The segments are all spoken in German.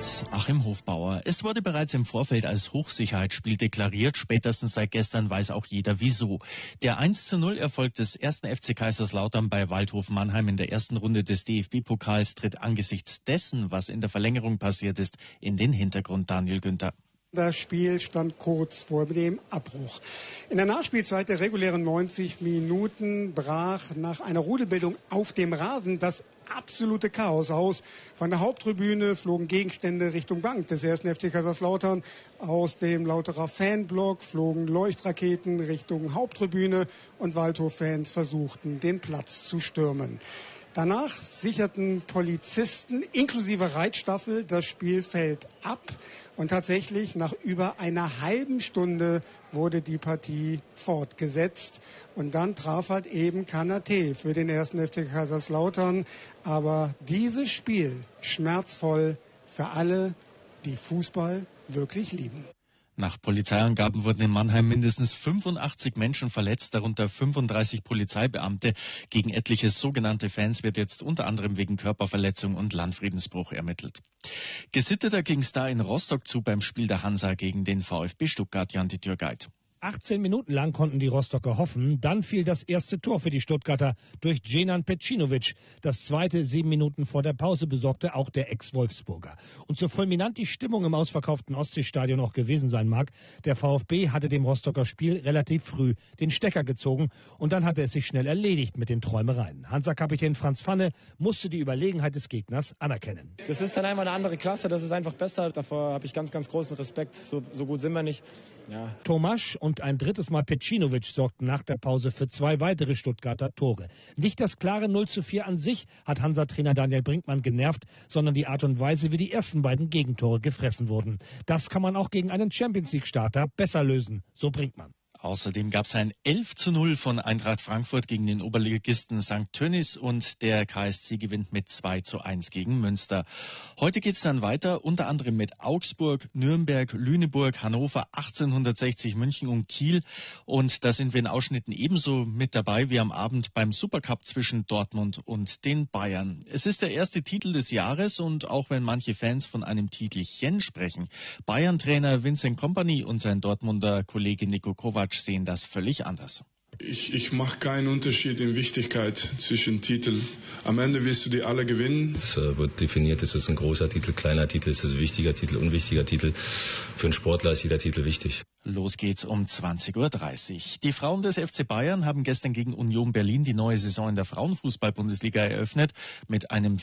mit Achim Hofbauer. Es wurde bereits im Vorfeld als Hochsicherheitsspiel deklariert. Spätestens seit gestern weiß auch jeder wieso. Der 1:0-Erfolg des 1. FC Kaiserslautern bei Waldhof Mannheim in der ersten Runde des DFB-Pokals tritt angesichts dessen, was in der Verlängerung passiert ist, in den Hintergrund. Daniel Günther. Das Spiel stand kurz vor dem Abbruch. In der Nachspielzeit der regulären 90 Minuten brach nach einer Rudelbildung auf dem Rasen das absolute Chaos aus. Von der Haupttribüne flogen Gegenstände Richtung Bank des 1. FC Kaiserslautern. Aus dem Lauterer Fanblock flogen Leuchtraketen Richtung Haupttribüne und Waldhof-Fans versuchten, den Platz zu stürmen. Danach sicherten Polizisten inklusive Reitstaffel das Spielfeld ab. Und tatsächlich nach über einer halben Stunde wurde die Partie fortgesetzt. Und dann traf halt eben Kanate für den 1. FC Kaiserslautern. Aber dieses Spiel schmerzvoll für alle, die Fußball wirklich lieben. Nach Polizeiangaben wurden in Mannheim mindestens 85 Menschen verletzt, darunter 35 Polizeibeamte. Gegen etliche sogenannte Fans wird jetzt unter anderem wegen Körperverletzung und Landfriedensbruch ermittelt. Gesitteter ging es da in Rostock zu beim Spiel der Hansa gegen den VfB Stuttgart. Jan die Türguide. 18 Minuten lang konnten die Rostocker hoffen. Dann fiel das erste Tor für die Stuttgarter durch Dženan Pecinovic. Das zweite 7 Minuten vor der Pause besorgte auch der Ex-Wolfsburger. Und so fulminant die Stimmung im ausverkauften Ostseestadion auch gewesen sein mag, der VfB hatte dem Rostocker Spiel relativ früh den Stecker gezogen. Und dann hatte es sich schnell erledigt mit den Träumereien. Hansa-Kapitän Franz Pfanne musste die Überlegenheit des Gegners anerkennen. Das ist dann einfach eine andere Klasse, das ist einfach besser. Davor habe ich ganz, ganz großen Respekt. So gut sind wir nicht. Ja. Tomasch und ein drittes Mal Pecinovic sorgten nach der Pause für 2 weitere Stuttgarter Tore. Nicht das klare 0:4 an sich hat Hansa-Trainer Daniel Brinkmann genervt, sondern die Art und Weise, wie die ersten beiden Gegentore gefressen wurden. Das kann man auch gegen einen Champions-League-Starter besser lösen, so Brinkmann. Außerdem gab es ein 11:0 von Eintracht Frankfurt gegen den Oberligisten St. Tönnies und der KSC gewinnt mit 2:1 gegen Münster. Heute geht es dann weiter, unter anderem mit Augsburg, Nürnberg, Lüneburg, Hannover, 1860 München und Kiel. Und da sind wir in Ausschnitten ebenso mit dabei wie am Abend beim Supercup zwischen Dortmund und den Bayern. Es ist der erste Titel des Jahres und auch wenn manche Fans von einem Titelchen sprechen, Bayern-Trainer Vincent Kompany und sein Dortmunder Kollege Niko Kovac sehen das völlig anders. Ich mache keinen Unterschied in Wichtigkeit zwischen Titeln. Am Ende wirst du die alle gewinnen. Es wird definiert, ist es ein großer Titel, kleiner Titel, ist es ein wichtiger Titel, unwichtiger Titel. Für einen Sportler ist jeder Titel wichtig. Los geht's um 20:30 Uhr. Die Frauen des FC Bayern haben gestern gegen Union Berlin die neue Saison in der Frauenfußball-Bundesliga eröffnet mit einem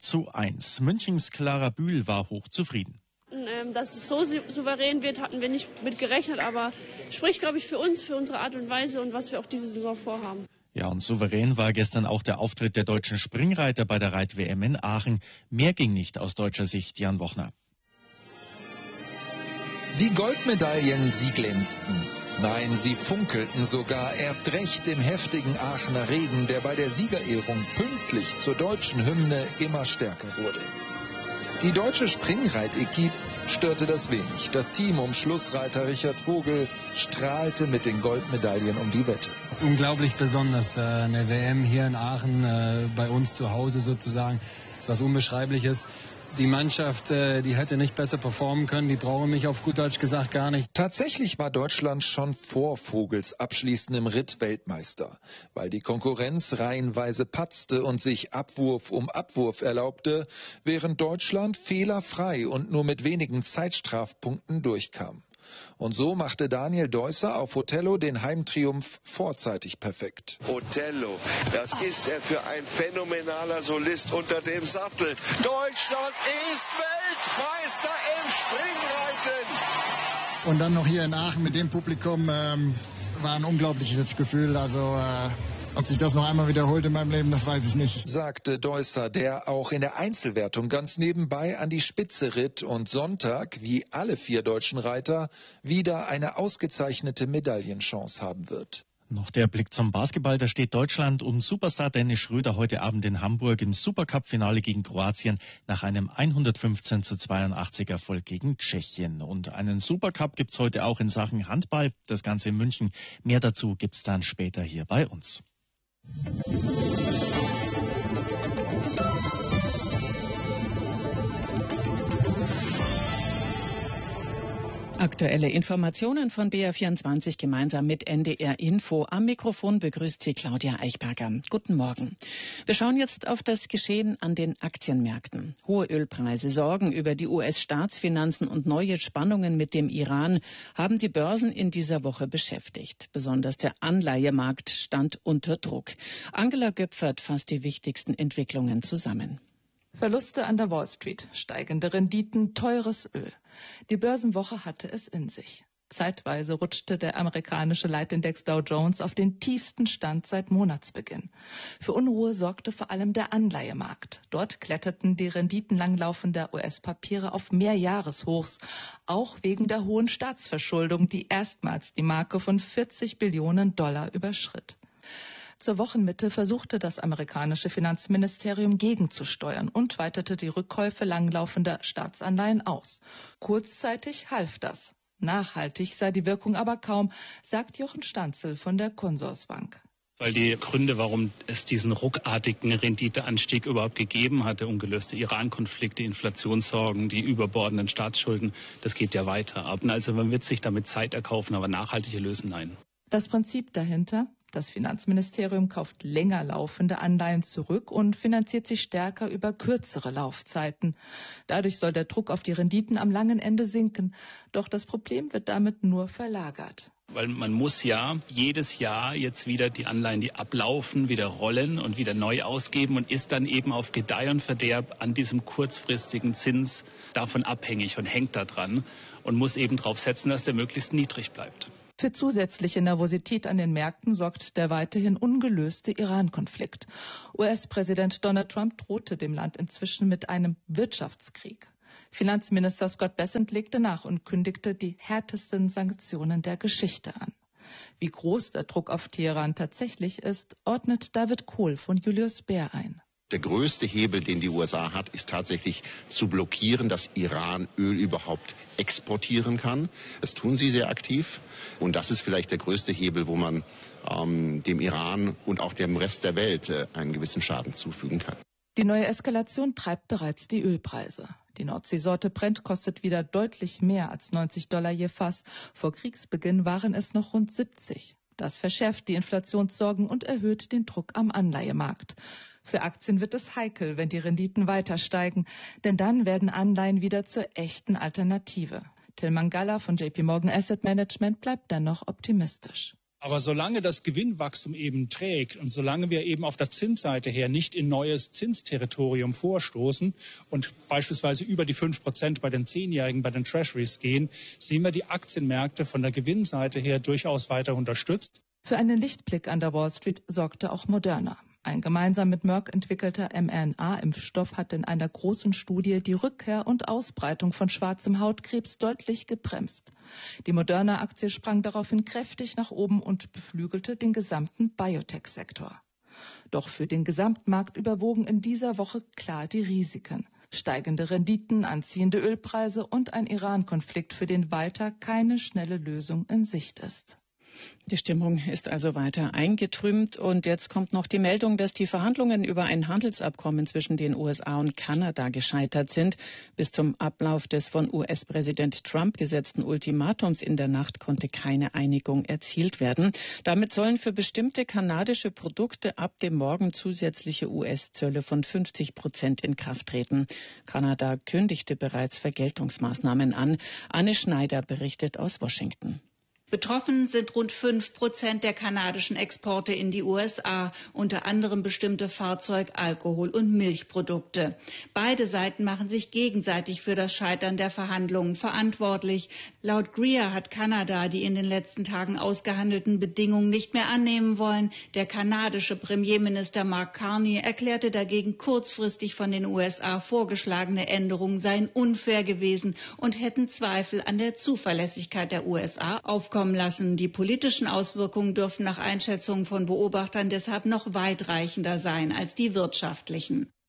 4:1. Münchens Clara Bühl war hochzufrieden. Dass es so souverän wird, hatten wir nicht mit gerechnet, aber spricht, glaube ich, für uns, für unsere Art und Weise und was wir auch diese Saison vorhaben. Ja, und souverän war gestern auch der Auftritt der deutschen Springreiter bei der Reit-WM in Aachen. Mehr ging nicht aus deutscher Sicht, Jan Wochner. Die Goldmedaillen, sie glänzten. Nein, sie funkelten sogar erst recht im heftigen Aachener Regen, der bei der Siegerehrung pünktlich zur deutschen Hymne immer stärker wurde. Die deutsche Springreit-Equipe störte das wenig. Das Team um Schlussreiter Richard Vogel strahlte mit den Goldmedaillen um die Wette. Unglaublich besonders. Eine WM hier in Aachen, bei uns zu Hause sozusagen, ist was Unbeschreibliches. Die Mannschaft, die hätte nicht besser performen können, die brauchen mich auf gut Deutsch gesagt gar nicht. Tatsächlich war Deutschland schon vor Vogels abschließendem Ritt Weltmeister, weil die Konkurrenz reihenweise patzte und sich Abwurf um Abwurf erlaubte, während Deutschland fehlerfrei und nur mit wenigen Zeitstrafpunkten durchkam. Und so machte Daniel Deusser auf Othello den Heimtriumph vorzeitig perfekt. Othello, das ist er für ein phänomenaler Solist unter dem Sattel. Deutschland ist Weltmeister im Springreiten. Und dann noch hier in Aachen mit dem Publikum, war ein unglaubliches Gefühl. Also ob sich das noch einmal wiederholt in meinem Leben, das weiß ich nicht. Sagte Deusser, der auch in der Einzelwertung ganz nebenbei an die Spitze ritt und Sonntag, wie alle 4 deutschen Reiter, wieder eine ausgezeichnete Medaillenchance haben wird. Noch der Blick zum Basketball. Da steht Deutschland um Superstar Dennis Schröder heute Abend in Hamburg im Supercup-Finale gegen Kroatien nach einem 115:82 Erfolg gegen Tschechien. Und einen Supercup gibt's heute auch in Sachen Handball. Das Ganze in München. Mehr dazu gibt's dann später hier bei uns. Aktuelle Informationen von BR24 gemeinsam mit NDR Info. Am Mikrofon begrüßt Sie Claudia Eichberger. Guten Morgen. Wir schauen jetzt auf das Geschehen an den Aktienmärkten. Hohe Ölpreise, Sorgen über die US-Staatsfinanzen und neue Spannungen mit dem Iran haben die Börsen in dieser Woche beschäftigt. Besonders der Anleihemarkt stand unter Druck. Angela Göpfert fasst die wichtigsten Entwicklungen zusammen. Verluste an der Wall Street, steigende Renditen, teures Öl. Die Börsenwoche hatte es in sich. Zeitweise rutschte der amerikanische Leitindex Dow Jones auf den tiefsten Stand seit Monatsbeginn. Für Unruhe sorgte vor allem der Anleihemarkt. Dort kletterten die Renditen langlaufender US-Papiere auf Mehrjahreshochs, auch wegen der hohen Staatsverschuldung, die erstmals die Marke von 40 Billionen Dollar überschritt. Zur Wochenmitte versuchte das amerikanische Finanzministerium gegenzusteuern und weitete die Rückkäufe langlaufender Staatsanleihen aus. Kurzzeitig half das. Nachhaltig sei die Wirkung aber kaum, sagt Jochen Stanzel von der Consorsbank. Weil die Gründe, warum es diesen ruckartigen Renditeanstieg überhaupt gegeben hat, der ungelöste Iran-Konflikt, die Inflationssorgen, die überbordenden Staatsschulden, das geht ja weiter. Also man wird sich damit Zeit erkaufen, aber nachhaltige lösen, nein. Das Prinzip dahinter? Das Finanzministerium kauft länger laufende Anleihen zurück und finanziert sie stärker über kürzere Laufzeiten. Dadurch soll der Druck auf die Renditen am langen Ende sinken. Doch das Problem wird damit nur verlagert. Weil man muss ja jedes Jahr jetzt wieder die Anleihen, die ablaufen, wieder rollen und wieder neu ausgeben und ist dann eben auf Gedeih und Verderb an diesem kurzfristigen Zins davon abhängig und hängt da dran und muss eben darauf setzen, dass der möglichst niedrig bleibt. Für zusätzliche Nervosität an den Märkten sorgt der weiterhin ungelöste Iran-Konflikt. US-Präsident Donald Trump drohte dem Land inzwischen mit einem Wirtschaftskrieg. Finanzminister Scott Bessent legte nach und kündigte die härtesten Sanktionen der Geschichte an. Wie groß der Druck auf Teheran tatsächlich ist, ordnet David Kohl von Julius Baer ein. Der größte Hebel, den die USA hat, ist tatsächlich zu blockieren, dass Iran Öl überhaupt exportieren kann. Das tun sie sehr aktiv. Und das ist vielleicht der größte Hebel, wo man dem Iran und auch dem Rest der Welt einen gewissen Schaden zufügen kann. Die neue Eskalation treibt bereits die Ölpreise. Die Nordseesorte Brent kostet wieder deutlich mehr als $90 je Fass. Vor Kriegsbeginn waren es noch rund 70. Das verschärft die Inflationssorgen und erhöht den Druck am Anleihemarkt. Für Aktien wird es heikel, wenn die Renditen weiter steigen, denn dann werden Anleihen wieder zur echten Alternative. Tilman Galler von JP Morgan Asset Management bleibt dennoch optimistisch. Aber solange das Gewinnwachstum eben trägt und solange wir eben auf der Zinsseite her nicht in neues Zinsterritorium vorstoßen und beispielsweise über die 5% bei den 10-Jährigen, bei den Treasuries gehen, sehen wir die Aktienmärkte von der Gewinnseite her durchaus weiter unterstützt. Für einen Lichtblick an der Wall Street sorgte auch Moderna. Ein gemeinsam mit Merck entwickelter mRNA-Impfstoff hat in einer großen Studie die Rückkehr und Ausbreitung von schwarzem Hautkrebs deutlich gebremst. Die Moderna-Aktie sprang daraufhin kräftig nach oben und beflügelte den gesamten Biotech-Sektor. Doch für den Gesamtmarkt überwogen in dieser Woche klar die Risiken. Steigende Renditen, anziehende Ölpreise und ein Iran-Konflikt, für den weiter keine schnelle Lösung in Sicht ist. Die Stimmung ist also weiter eingetrübt und jetzt kommt noch die Meldung, dass die Verhandlungen über ein Handelsabkommen zwischen den USA und Kanada gescheitert sind. Bis zum Ablauf des von US-Präsident Trump gesetzten Ultimatums in der Nacht konnte keine Einigung erzielt werden. Damit sollen für bestimmte kanadische Produkte ab dem Morgen zusätzliche US-Zölle von 50% in Kraft treten. Kanada kündigte bereits Vergeltungsmaßnahmen an. Anne Schneider berichtet aus Washington. Betroffen sind rund 5% der kanadischen Exporte in die USA, unter anderem bestimmte Fahrzeug-, Alkohol- und Milchprodukte. Beide Seiten machen sich gegenseitig für das Scheitern der Verhandlungen verantwortlich. Laut Greer hat Kanada die in den letzten Tagen ausgehandelten Bedingungen nicht mehr annehmen wollen. Der kanadische Premierminister Mark Carney erklärte dagegen, kurzfristig von den USA vorgeschlagene Änderungen seien unfair gewesen und hätten Zweifel an der Zuverlässigkeit der USA aufkommen lassen. Die politischen Auswirkungen dürften nach Einschätzung von Beobachtern deshalb noch weitreichender sein als die wirtschaftlichen.